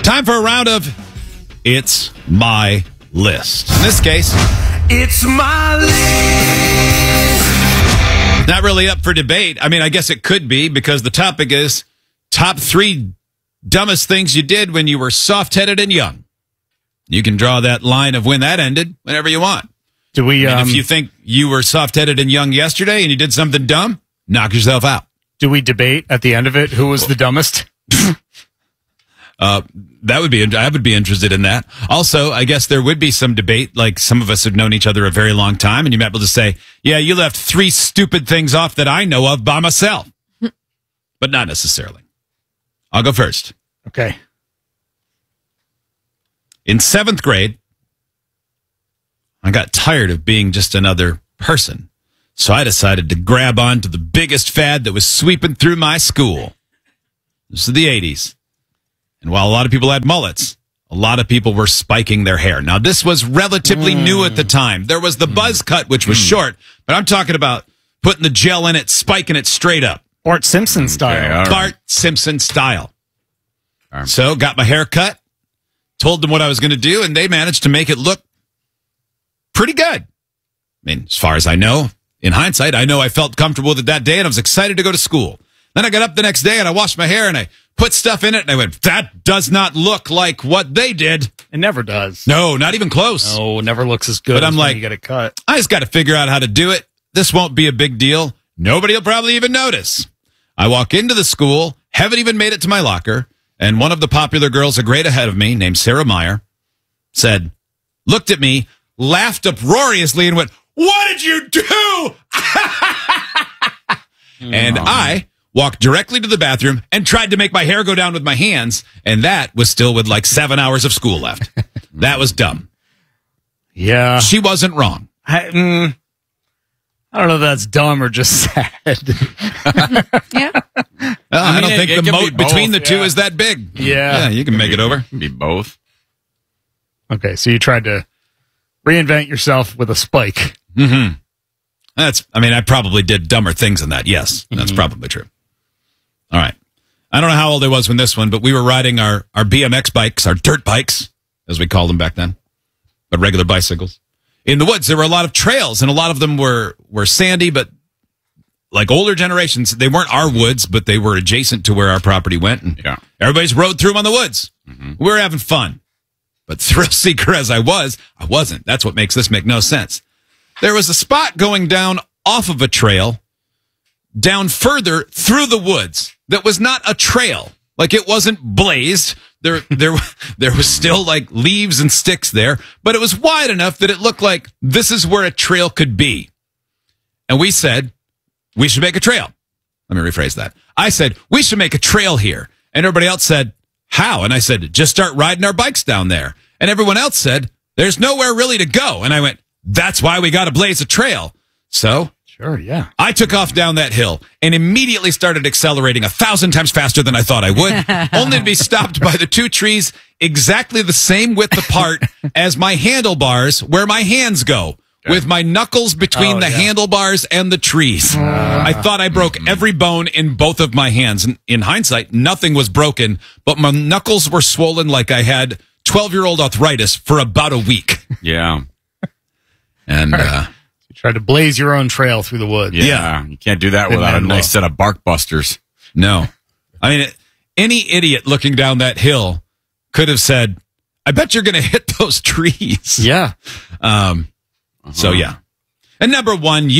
Time for a round of It's My List. In this case, It's my list. not really up for debate. I mean, I guess it could be because the topic is top 3 dumbest things you did when you were soft-headed and young. You can draw that line of when that ended whenever you want. Do we? If you think you were soft-headed and young yesterday and you did something dumb, knock yourself out. Do we debate at the end of it who was the dumbest? I would be interested in that. Also, I guess there would be some debate. Like some of us have known each other a very long time, and you might be able to say, "Yeah, you left 3 stupid things off that I know of by myself," but not necessarily. I'll go first. Okay. In 7th grade, I got tired of being just another person, so I decided to grab on to the biggest fad that was sweeping through my school. This is the 80s. And while a lot of people had mullets, a lot of people were spiking their hair. Now, this was relatively new at the time. There was the buzz cut, which was short, but I'm talking about putting the gel in it, spiking it straight up. Bart Simpson style. Okay, Bart Simpson style. All right. So, got my hair cut, told them what I was going to do, and they managed to make it look pretty good. I mean, as far as I know, in hindsight, I know I felt comfortable with it that day, and I was excited to go to school. Then I got up the next day, and I washed my hair, and I put stuff in it, and I went, that does not look like what they did. It never does. No, not even close. No, it never looks as good But as I'm when like, you get it cut. I just got to figure out how to do it. This won't be a big deal. Nobody will probably even notice. I walk into the school, haven't even made it to my locker, and one of the popular girls a grade ahead of me, named Sarah Meyer, looked at me, laughed uproariously, and went, "What did you do?" And I walked directly to the bathroom and tried to make my hair go down with my hands, and that was still with like 7 hours of school left. That was dumb. Yeah. She wasn't wrong. I don't know if that's dumb or just sad. Yeah. I don't think it the can moat be between the both, two yeah. is that big. Yeah. You can make it over. Be both. Okay, so you tried to reinvent yourself with a spike. Mm-hmm. I probably did dumber things than that. Yes, that's probably true. All right. I don't know how old I was when this one, but we were riding our BMX bikes, our dirt bikes, as we called them back then, but regular bicycles. In the woods, there were a lot of trails, and a lot of them were sandy, but like older generations, they weren't our woods, but they were adjacent to where our property went, and everybody's rode through them on the woods. Mm-hmm. We were having fun. But thrill seeker as I wasn't. That's what makes this make no sense. There was a spot going down off of a trail, down further through the woods, that was not a trail. Like, it wasn't blazed. There was still like leaves and sticks there, but it was wide enough that it looked like this is where a trail could be. And we said, we should make a trail. Let me rephrase that. I said, we should make a trail here. And everybody else said, how? And I said, just start riding our bikes down there. And everyone else said, there's nowhere really to go. And I went, that's why we got to blaze a trail. So Sure, yeah. I took off down that hill and immediately started accelerating 1,000 times faster than I thought I would, only to be stopped by the 2 trees exactly the same width apart as my handlebars where my hands go, with my knuckles between the handlebars and the trees. I thought I broke every bone in both of my hands. In hindsight, nothing was broken, but my knuckles were swollen like I had 12-year-old arthritis for about a week. Yeah. And You tried to blaze your own trail through the woods. Yeah. You can't do that without a nice set of bark busters. no. I mean, any idiot looking down that hill could have said, I bet you're going to hit those trees. Yeah. So, yeah. And number 1,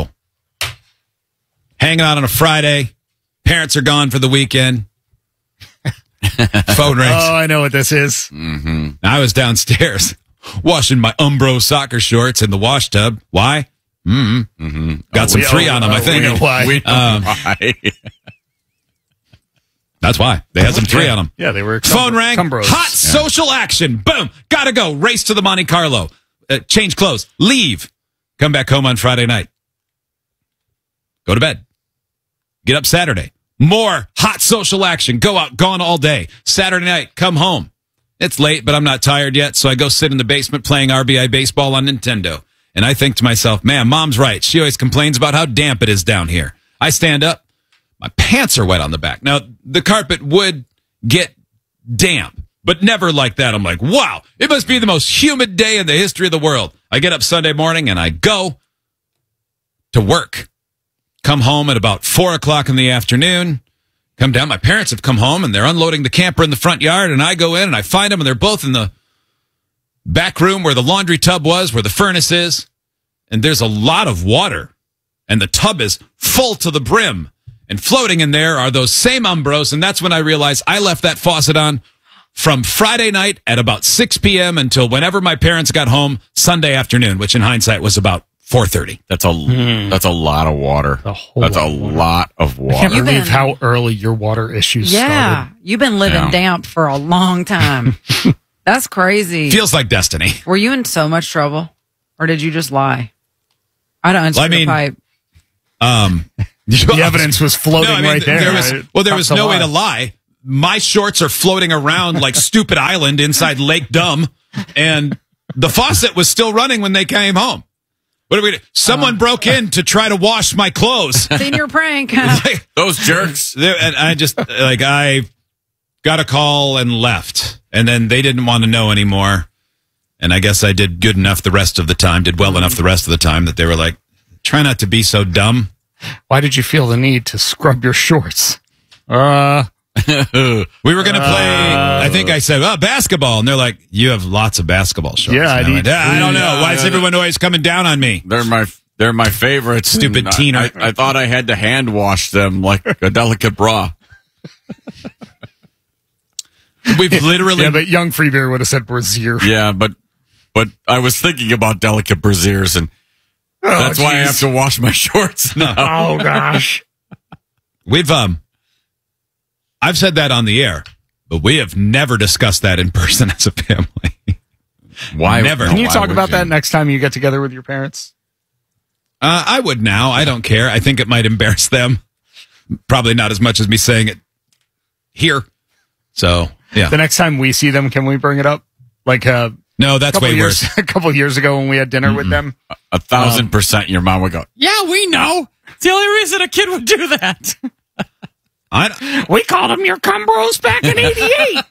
hanging out on a Friday, parents are gone for the weekend, phone rings. Oh, I know what this is. I was downstairs washing my Umbro soccer shorts in the wash tub. Why? Got some 3 on them, I think. We know why. Why? That's why. They had some 3 on them. Yeah, they were. Phone rang. Cumbros. Hot social action. Boom. Gotta go. Race to the Monte Carlo. Change clothes. Leave. Come back home on Friday night. Go to bed. Get up Saturday. More hot social action. Go out. Gone all day. Saturday night. Come home. It's late, but I'm not tired yet, so I go sit in the basement playing RBI baseball on Nintendo. And I think to myself, man, Mom's right. She always complains about how damp it is down here. I stand up. My pants are wet on the back. Now, the carpet would get damp, but never like that. I'm like, wow, it must be the most humid day in the history of the world. I get up Sunday morning and I go to work. Come home at about 4 o'clock in the afternoon. Come down. My parents have come home and they're unloading the camper in the front yard. And I go in and I find them and they're both in the back room where the laundry tub was, where the furnace is. And there's a lot of water. And the tub is full to the brim. And floating in there are those same Umbros. And that's when I realized I left that faucet on from Friday night at about 6 p.m. until whenever my parents got home Sunday afternoon, which in hindsight was about 4:30. That's a lot of water. That's a lot of water. I can't believe how early your water issues started. You've been living damp for a long time. That's crazy. Feels like destiny. Were you in so much trouble? Or did you just lie? I don't Well, I mean, the pipe. The evidence was floating right there. There was no way to lie. My shorts are floating around like Stupid Island inside Lake Dumb, and the faucet was still running when they came home. What are we doing? Someone broke in to try to wash my clothes. Senior prank. Like, those jerks. And I just, I got a call and left. And then they didn't want to know anymore. And I guess I did good enough the rest of the time, did well enough the rest of the time that they were like, try not to be so dumb. Why did you feel the need to scrub your shorts? We were going to play, I think I said, basketball. And they're like, you have lots of basketball shorts. Yeah, I don't know. Why is everyone always coming down on me? They're my favorites. Stupid teener. I thought I had to hand wash them like a delicate bra. We've literally. Yeah, but young Freebeer would have said brassiere. Yeah, but I was thinking about delicate brassieres, and that's why I have to wash my shorts now. Oh, gosh. I've said that on the air, but we have never discussed that in person as a family. Why? Never. Can you talk about that next time you get together with your parents? I would now. I don't care. I think it might embarrass them. Probably not as much as me saying it here. So, yeah. The next time we see them, can we bring it up? Like, no, that's way worse. A couple of years ago when we had dinner with them. 1,000% your mom would go, yeah, we know. It's the only reason a kid would do that. We called them your cumbros back in 88.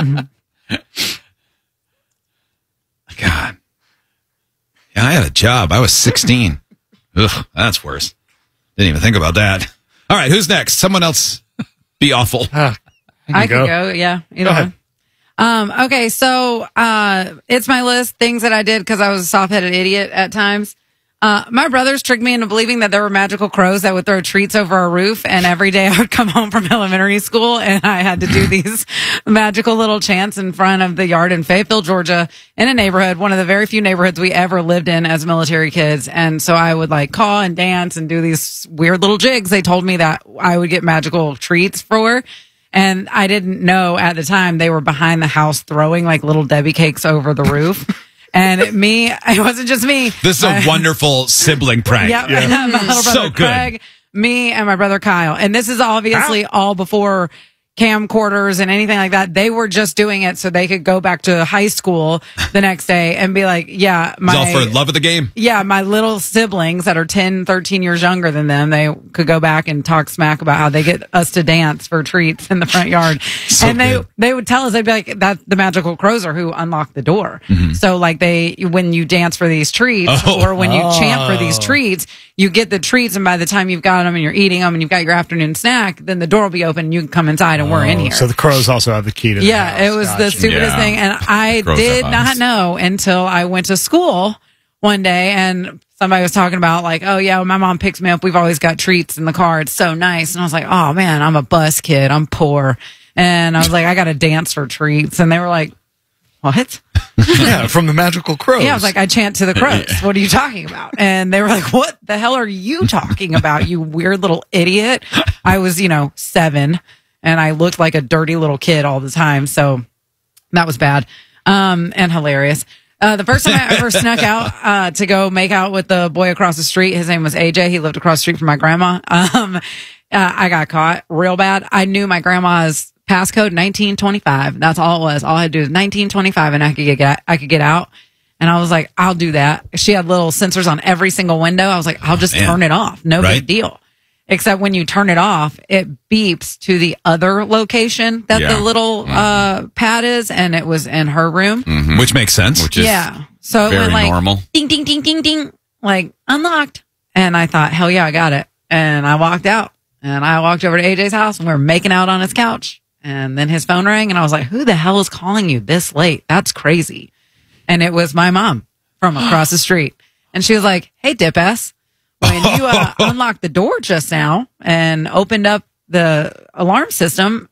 God. Yeah, I had a job. I was 16. Ugh, that's worse. Didn't even think about that. All right, who's next? Someone else be awful. I could go. Yeah. Either one. Okay, so it's my list, things that I did because I was a soft-headed idiot at times. My brothers tricked me into believing that there were magical crows that would throw treats over our roof, and every day I would come home from elementary school and I had to do these magical little chants in front of the yard in Fayetteville, Georgia, in a neighborhood, one of the very few neighborhoods we ever lived in as military kids. And so I would like call and dance and do these weird little jigs. They told me that I would get magical treats for. And I didn't know at the time they were behind the house throwing like little Debbie cakes over the roof. And it wasn't just me. This is a wonderful sibling prank. Yep. Yeah. My little brother So good. Craig, me, and my brother Kyle. And this is obviously all before camcorders and anything like that. They were just doing it so they could go back to high school the next day and be like, yeah, It's all for love of the game. Yeah, my little siblings that are 10, 13 years younger than them, they could go back and talk smack about how they get us to dance for treats in the front yard. And they would tell us, they'd be like, that's the magical crows are who unlock the door. Mm-hmm. So like when you dance for these treats or when you chant for these treats, you get the treats, and by the time you've got them and you're eating them and you've got your afternoon snack, then the door will be open and you can come inside and we're in here. So the crows also have the key to the house. It was the stupidest thing. And I did not know until I went to school one day and somebody was talking about like, oh yeah, when my mom picks me up, we've always got treats in the car. It's so nice. And I was like, oh man, I'm a bus kid. I'm poor. And I was like, I got to dance for treats. And they were like, what? Yeah, from the magical crows. Yeah, I was like, I chant to the crows. What are you talking about? And they were like, what the hell are you talking about, you weird little idiot? I was, 7, and I looked like a dirty little kid all the time. So that was bad and hilarious. The first time I ever snuck out to go make out with the boy across the street, his name was AJ. He lived across the street from my grandma. I got caught real bad. I knew my grandma's passcode 1925. That's all it was. All I had to do was 1925 and I could get out. And I was like, I'll do that. She had little sensors on every single window. I was like, I'll just turn it off. No big deal. except when you turn it off, it beeps to the other location that the little pad is, and it was in her room. Mm-hmm. Which makes sense. Which is so it very went like normal. Ding, ding, ding, ding, ding, like unlocked. And I thought, hell yeah, I got it. And I walked out, and I walked over to AJ's house, and we were making out on his couch. And then his phone rang, and I was like, who the hell is calling you this late? That's crazy. And it was my mom from across the street. And she was like, hey, dip ass, when you unlocked the door just now and opened up the alarm system,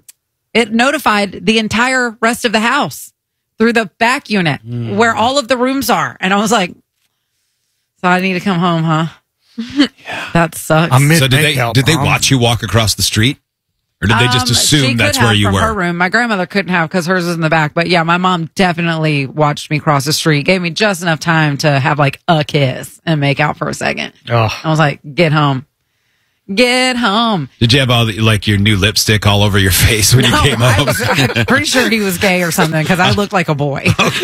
it notified the entire rest of the house through the back unit where all of the rooms are. And I was like, so I need to come home, huh? Yeah. That sucks. So did they watch you walk across the street? Or did they just assume that's where you were? Her room. My grandmother couldn't have because hers was in the back. But yeah, my mom definitely watched me cross the street. Gave me just enough time to have like a kiss and make out for a second. I was like, get home. Get home. Did you have all your new lipstick all over your face when you came home? I'm pretty sure he was gay or something because I looked like a boy.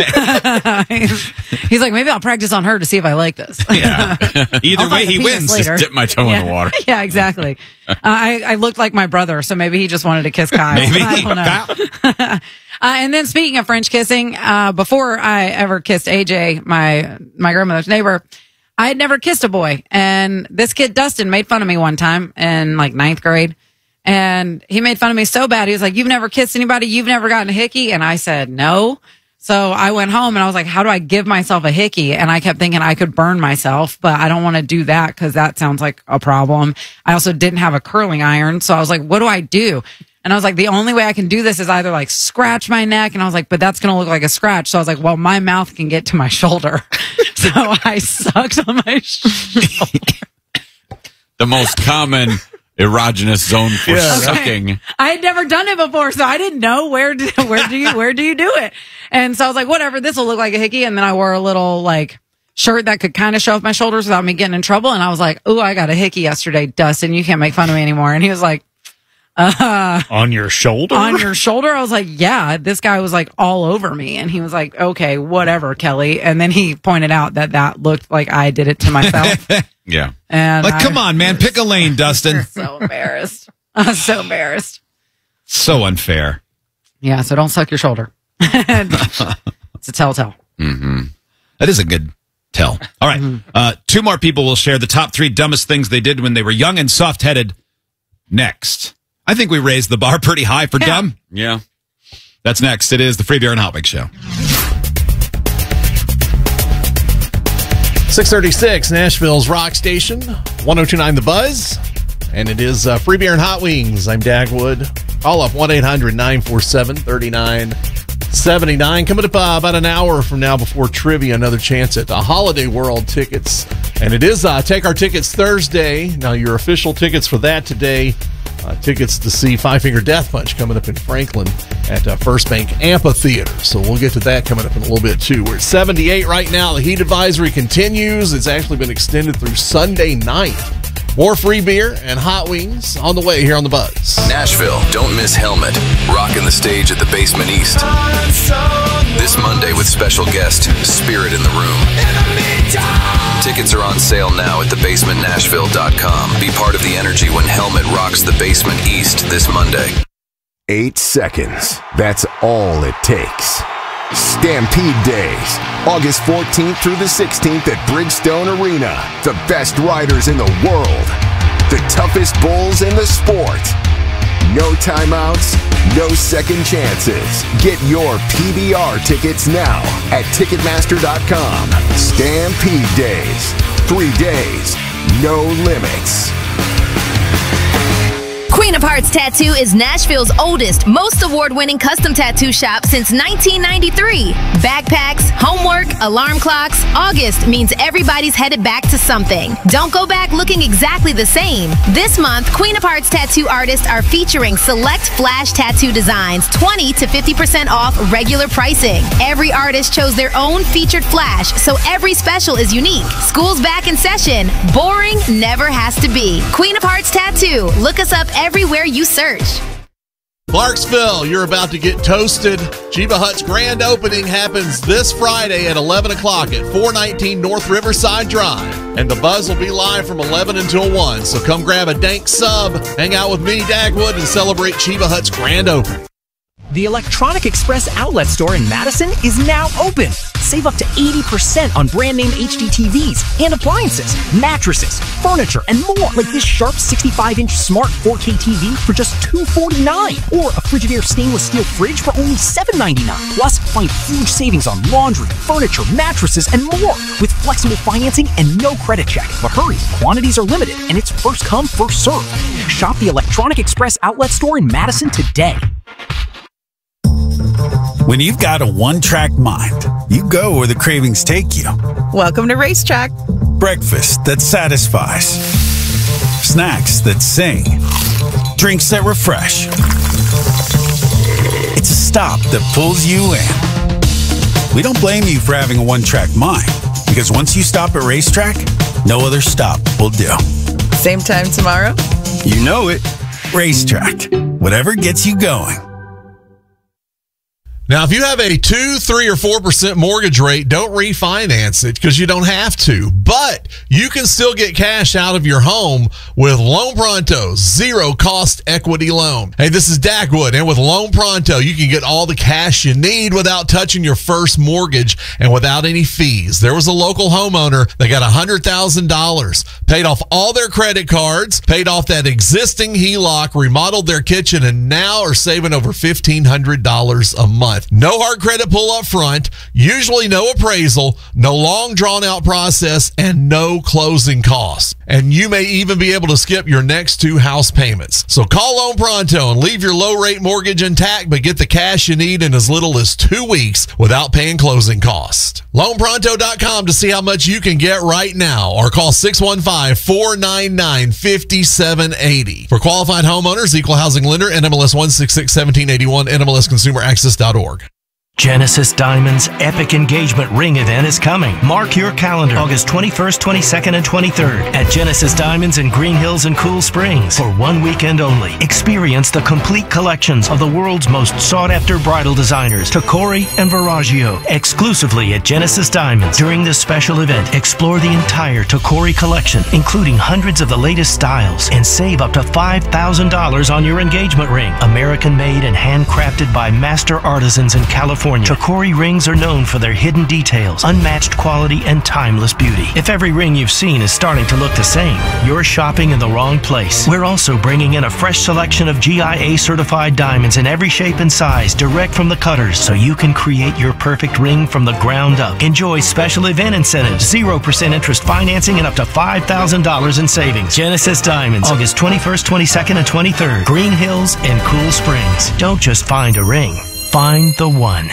Okay. He's like, maybe I'll practice on her to see if I like this. Yeah. Either way, he wins. Later. Just dip my toe in the water. Yeah, exactly. I looked like my brother, so maybe he just wanted to kiss Kyle. Maybe. I don't know. And then speaking of French kissing, before I ever kissed AJ, my grandmother's neighbor, I had never kissed a boy. And this kid, Dustin, made fun of me one time in like 9th grade. And he made fun of me so bad. He was like, you've never kissed anybody? You've never gotten a hickey? And I said, no. So I went home and I was like, how do I give myself a hickey? And I kept thinking I could burn myself, but I don't want to do that because that sounds like a problem. I also didn't have a curling iron. So I was like, what do I do? And I was like, the only way I can do this is either like scratch my neck. And I was like, but that's going to look like a scratch. So I was like, well, my mouth can get to my shoulder. So I sucked on my shoulder. The most common erogenous zone for sucking. I had never done it before, so I didn't know where do you do it? And so I was like, whatever, this will look like a hickey. And then I wore a little like shirt that could kind of show off my shoulders without me getting in trouble. And I was like, ooh, I got a hickey yesterday, Dustin. You can't make fun of me anymore. And he was like, on your shoulder? On your shoulder? I was like, yeah. This guy was like all over me. And he was like, okay, whatever, Kelly. And then he pointed out that looked like I did it to myself. Yeah. And come on, man. Pick a lane, Dustin. So embarrassed. I was so embarrassed. So unfair. Yeah, so don't suck your shoulder. It's a telltale. Mm-hmm. That is a good tell. All right. 2 more people will share the top 3 dumbest things they did when they were young and soft-headed next. I think we raised the bar pretty high for dumb. Yeah. That's next. It is the Free Beer and Hot Wings Show. 636, Nashville's Rock Station, 102.9 The Buzz. And it is Free Beer and Hot Wings. I'm Dagwood. Call up 1-800-947-3979. Coming up about an hour from now before trivia, another chance at Holiday World tickets. And it is Take Our Tickets Thursday. Now, your official tickets for that today. Tickets to see Five Finger Death Punch coming up in Franklin at First Bank Amphitheater. So we'll get to that coming up in a little bit, too. We're at 78 right now. The heat advisory continues. It's actually been extended through Sunday night. More free beer and hot wings on the way here on The Buzz. Nashville, don't miss Helmet. Rocking the stage at the Basement East. This Monday with special guest, Spirit in the Room. Tickets are on sale now at thebasementnashville.com. Be part of the energy when Helmet rocks the Basement East this Monday. 8 seconds. That's all it takes. Stampede Days, August 14th through the 16th at Bridgestone Arena. The best riders in the world. The toughest bulls in the sport. No timeouts, no second chances. Get your PBR tickets now at Ticketmaster.com. Stampede Days. 3 days, no limits. Queen of Hearts Tattoo is Nashville's oldest, most award-winning custom tattoo shop since 1993. Backpacks, homework, alarm clocks. August means everybody's headed back to something. Don't go back looking exactly the same. This month, Queen of Hearts Tattoo artists are featuring select flash tattoo designs, 20 to 50% off regular pricing. Every artist chose their own featured flash, so every special is unique. School's back in session. Boring never has to be. Queen of Hearts Tattoo. Look us up everywhere you search. Clarksville, you're about to get toasted. Cheba Hut's grand opening happens this Friday at 11 o'clock at 419 North Riverside Drive. And the buzz will be live from 11 until 1. So come grab a dank sub, hang out with me, Dagwood, and celebrate Cheba Hut's grand opening. The Electronic Express outlet store in Madison is now open. Save up to 80% on brand name HD TVs and appliances, mattresses, furniture, and more. Like this Sharp 65-inch smart 4K TV for just $249. Or a Frigidaire stainless steel fridge for only $799. Plus, find huge savings on laundry, furniture, mattresses, and more. With flexible financing and no credit check. But hurry, quantities are limited and it's first come, first served. Shop the Electronic Express outlet store in Madison today. When you've got a one-track mind, you go where the cravings take you. Welcome to Racetrack. Breakfast that satisfies. Snacks that sing. Drinks that refresh. It's a stop that pulls you in. We don't blame you for having a one-track mind, because once you stop at Racetrack, no other stop will do. Same time tomorrow? You know it. Racetrack. Whatever gets you going. Now, if you have a 2, 3, or 4% mortgage rate, don't refinance it because you don't have to. But you can still get cash out of your home with Loan Pronto's zero-cost equity loan. Hey, this is Dagwood, and with Loan Pronto, you can get all the cash you need without touching your first mortgage and without any fees. There was a local homeowner that got $100,000, paid off all their credit cards, paid off that existing HELOC, remodeled their kitchen, and now are saving over $1,500 a month. No hard credit pull up front, usually no appraisal, no long drawn out process, and no closing costs. And you may even be able to skip your next 2 house payments. So call Loan Pronto and leave your low rate mortgage intact, but get the cash you need in as little as 2 weeks without paying closing costs. LoanPronto.com to see how much you can get right now, or call 615-499-5780. For qualified homeowners, equal housing lender, NMLS 1661781, NMLSconsumeraccess.org. Genesis Diamonds' epic engagement ring event is coming. Mark your calendar, August 21st, 22nd, and 23rd at Genesis Diamonds in Green Hills and Cool Springs for 1 weekend only. Experience the complete collections of the world's most sought-after bridal designers, Tacori and Verragio, exclusively at Genesis Diamonds. During this special event, explore the entire Tacori collection, including hundreds of the latest styles, and save up to $5,000 on your engagement ring. American-made and handcrafted by master artisans in California. Tacori rings are known for their hidden details, unmatched quality, and timeless beauty. If every ring you've seen is starting to look the same, you're shopping in the wrong place. We're also bringing in a fresh selection of GIA certified diamonds in every shape and size, direct from the cutters, so you can create your perfect ring from the ground up. Enjoy special event incentives, 0% interest financing, and up to $5,000 in savings. Genesis Diamonds, August 21st, 22nd, and 23rd, Green Hills and Cool Springs. Don't just find a ring. Find the one.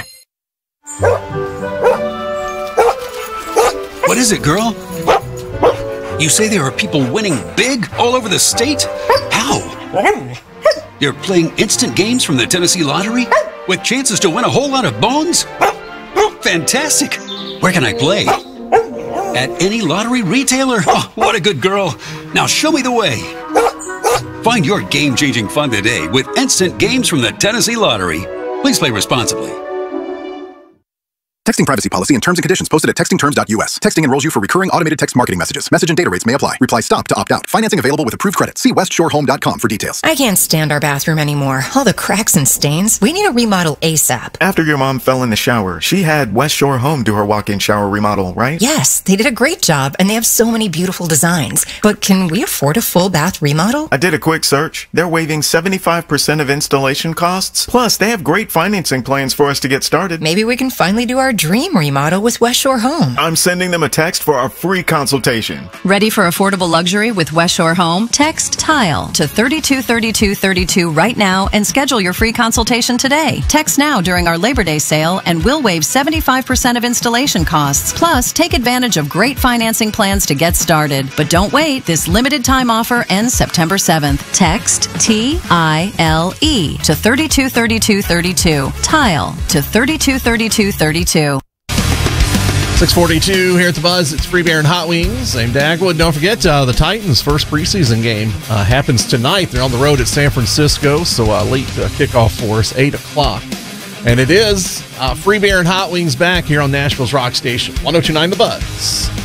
What is it, girl? You say there are people winning big all over the state? How? They're playing instant games from the Tennessee Lottery with chances to win a whole lot of bones? Fantastic! Where can I play? At any lottery retailer? Oh, what a good girl. Now show me the way. Find your game-changing fun today with instant games from the Tennessee Lottery. Please play responsibly. Texting privacy policy and terms and conditions posted at textingterms.us. Texting enrolls you for recurring automated text marketing messages. Message and data rates may apply. Reply stop to opt out. Financing available with approved credit. See westshorehome.com for details. I can't stand our bathroom anymore. All the cracks and stains. We need a remodel ASAP. After your mom fell in the shower, she had West Shore Home do her walk-in shower remodel, right? Yes, they did a great job, and they have so many beautiful designs. But can we afford a full bath remodel? I did a quick search. They're waiving 75% of installation costs. Plus, they have great financing plans for us to get started. Maybe we can finally do our dream remodel with West Shore Home. I'm sending them a text for a free consultation. Ready for affordable luxury with West Shore Home? Text TILE to 323232 right now and schedule your free consultation today. Text now during our Labor Day sale and we'll waive 75% of installation costs. Plus, take advantage of great financing plans to get started. But don't wait. This limited time offer ends September 7th. Text TILE to 323232. TILE to 323232. 6:42 here at the Buzz. It's Free Bear and Hot Wings. I'm Dagwood. Don't forget, the Titans' first preseason game happens tonight. They're on the road at San Francisco, so late kickoff for us, 8 o'clock. And it is Free Bear and Hot Wings back here on Nashville's Rock Station, 102.9 The Buzz.